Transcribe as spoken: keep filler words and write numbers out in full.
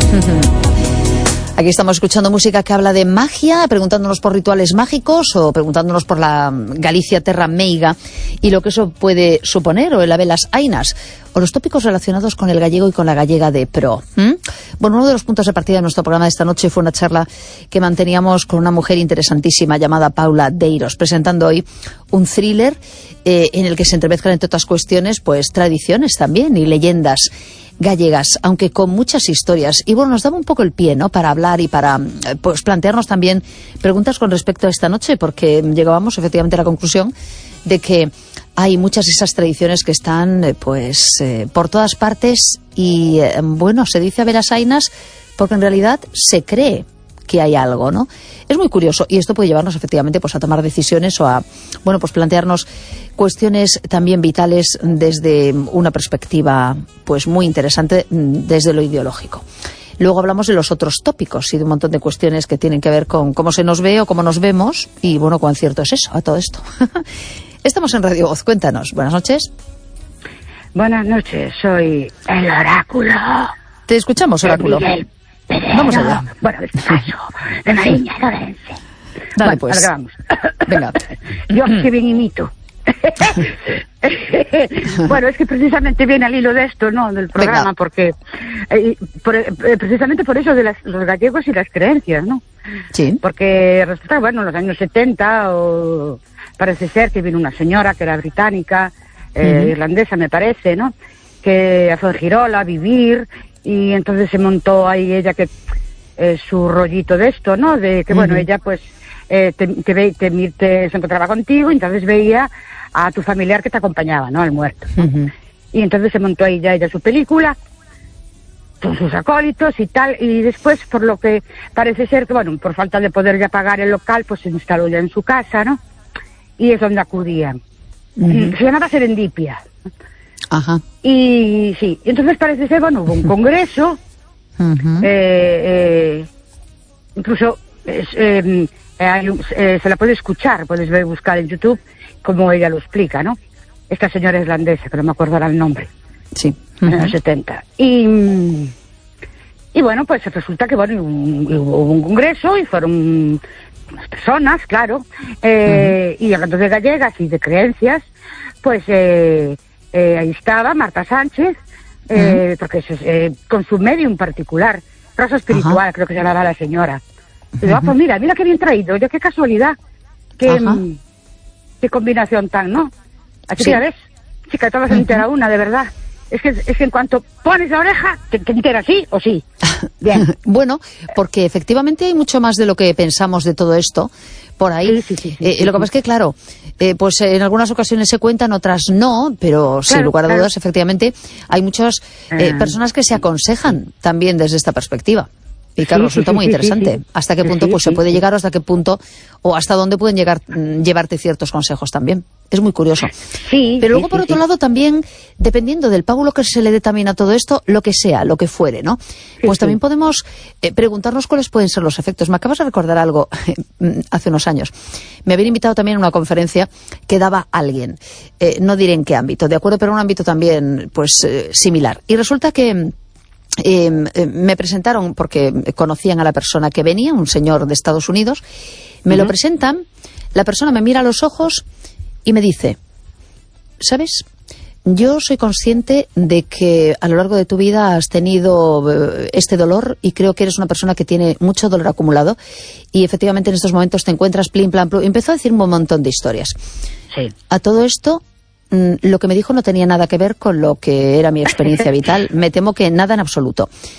Aquí estamos escuchando música que habla de magia, preguntándonos por rituales mágicos o preguntándonos por la Galicia Terra Meiga y lo que eso puede suponer, o el Habelas Ainas, o los tópicos relacionados con el gallego y con la gallega de pro. ¿Mm? Bueno, uno de los puntos de partida de nuestro programa de esta noche fue una charla que manteníamos con una mujer interesantísima llamada Paula Deiros, presentando hoy un thriller eh, en el que se entremezclan, entre otras cuestiones, pues tradiciones también y leyendas gallegas, aunque con muchas historias. Y bueno, nos daba un poco el pie, ¿no?, para hablar y para pues plantearnos también preguntas con respecto a esta noche, porque llegábamos efectivamente a la conclusión de que hay muchas de esas tradiciones que están eh, pues eh, por todas partes y eh, bueno, se dice Habelas Ainas porque en realidad se cree que hay algo, ¿no? Es muy curioso y esto puede llevarnos efectivamente pues a tomar decisiones o a, bueno, pues plantearnos cuestiones también vitales desde una perspectiva pues muy interesante desde lo ideológico. Luego hablamos de los otros tópicos y de un montón de cuestiones que tienen que ver con cómo se nos ve o cómo nos vemos y bueno, cuán cierto es eso, a todo esto. Estamos en Radio Voz, cuéntanos. Buenas noches. Buenas noches, soy el oráculo. Te escuchamos, oráculo. Pero, vamos allá. Bueno, despacio, de Mariña Lorense. Dale, bueno, pues. Vamos. Venga. Yo que bien imito. Bueno, es que precisamente viene al hilo de esto, ¿no?, del programa. Venga. Porque eh, por, eh, precisamente por eso de las, los gallegos y las creencias, ¿no? Sí. Porque resulta, bueno, en los años setenta, o, parece ser que vino una señora que era británica, eh, uh-huh. irlandesa, me parece, ¿no?, que a Fuengirola a vivir. Y entonces se montó ahí ella que eh, su rollito de esto, ¿no? De que, bueno, uh-huh. ella pues eh, te, te, ve, te, te se encontraba contigo y entonces veía a tu familiar que te acompañaba, ¿no?, al muerto, ¿no? Uh-huh. Y entonces se montó ahí ya ella su película con sus acólitos y tal, y después, por lo que parece ser que, bueno, por falta de poder ya pagar el local, pues se instaló ya en su casa, ¿no? Y es donde acudían. Uh-huh. Se llamaba Serendipia. Ajá. Y sí, entonces parece ser, bueno, hubo un congreso, uh-huh. eh, eh, incluso eh, eh, eh, se la puede escuchar, puedes ver, buscar en YouTube como ella lo explica, ¿no? Esta señora islandesa, que no me acuerdo ahora el nombre. Sí. Uh-huh. En los setenta. Y, y bueno, pues resulta que, bueno, hubo un congreso y fueron unas personas, claro, eh, uh-huh. y hablando de gallegas y de creencias, pues... Eh, Eh, ahí estaba Marta Sánchez, eh, uh-huh. porque es, eh, con su medium particular, Rosa Espiritual, uh-huh. creo que se llamaba la señora. Y digo, uh-huh. ah, pues mira, mira qué bien traído, oye, qué casualidad, qué, uh-huh. qué combinación tan, ¿no? Así sí. que ya ves, chica, todas se uh-huh. entera una, de verdad. Es que, es que en cuanto pones la oreja, te, te enteras sí o sí. Bien. Bueno, porque efectivamente hay mucho más de lo que pensamos de todo esto por ahí. Sí, sí, sí, sí, eh, sí, lo que pasa es que, claro, eh, pues en algunas ocasiones se cuentan, otras no, pero claro, sin lugar a dudas, claro. efectivamente, hay muchas eh, uh, personas que se aconsejan sí. también desde esta perspectiva. Y claro, sí, resulta sí, muy sí, interesante. Sí, sí. ¿Hasta qué punto sí, pues sí, se puede sí. llegar o hasta qué punto o hasta dónde pueden llegar llevarte ciertos consejos también? Es muy curioso. Sí, Pero luego, sí, por sí, otro sí. lado, también, dependiendo del pábulo que se le dé también a todo esto, lo que sea, lo que fuere, ¿no? Sí, pues sí. también podemos eh, preguntarnos cuáles pueden ser los efectos. Me acabas de recordar algo hace unos años. Me habían invitado también a una conferencia que daba alguien. Eh, no diré en qué ámbito, ¿de acuerdo? Pero en un ámbito también, pues, eh, similar. Y resulta que... Eh, eh, me presentaron, porque conocían a la persona que venía, un señor de Estados Unidos, me uh-huh. lo presentan, la persona me mira a los ojos y me dice, ¿sabes? Yo soy consciente de que a lo largo de tu vida has tenido eh, este dolor y creo que eres una persona que tiene mucho dolor acumulado y efectivamente en estos momentos te encuentras plin, plan, plum. Empezó a decir un montón de historias. Sí. A todo esto... lo que me dijo no tenía nada que ver con lo que era mi experiencia vital. Me temo que nada en absoluto.